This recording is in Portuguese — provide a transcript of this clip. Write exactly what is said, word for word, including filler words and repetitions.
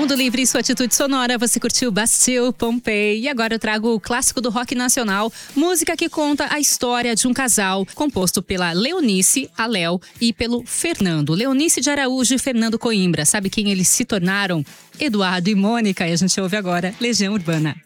Mundo Livre e sua atitude sonora, você curtiu Bastille, Pompeii. E agora eu trago o clássico do rock nacional, música que conta a história de um casal composto pela Leonice, a Léo, e pelo Fernando. Leonice de Araújo e Fernando Coimbra. Sabe quem eles se tornaram? Eduardo e Mônica. E a gente ouve agora Legião Urbana.